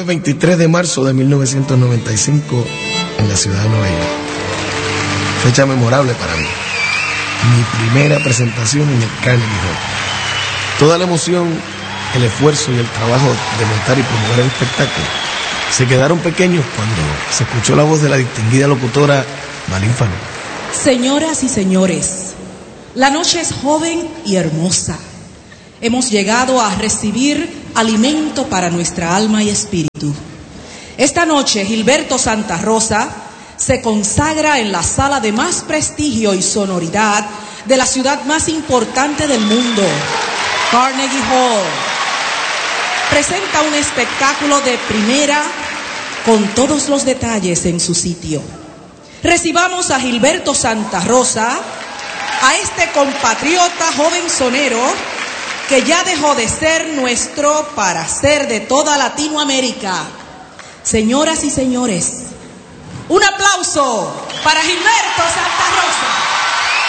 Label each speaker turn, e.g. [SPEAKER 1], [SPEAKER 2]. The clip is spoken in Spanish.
[SPEAKER 1] 23 de marzo de 1995 en la ciudad de Nueva York. Fecha memorable para mí. Mi primera presentación en el Carnegie Hall. Toda la emoción, el esfuerzo y el trabajo de montar y promover el espectáculo se quedaron pequeños cuando se escuchó la voz de la distinguida locutora Malín Falú.
[SPEAKER 2] Señoras y señores, la noche es joven y hermosa. Hemos llegado a recibir alimento para nuestra alma y espíritu. Esta noche, Gilberto Santa Rosa se consagra en la sala de más prestigio y sonoridad de la ciudad más importante del mundo, Carnegie Hall. Presenta un espectáculo de primera con todos los detalles en su sitio. Recibamos a Gilberto Santa Rosa, a este compatriota joven sonero que ya dejó de ser nuestro para ser de toda Latinoamérica. Señoras y señores, un aplauso para Gilberto Santa Rosa.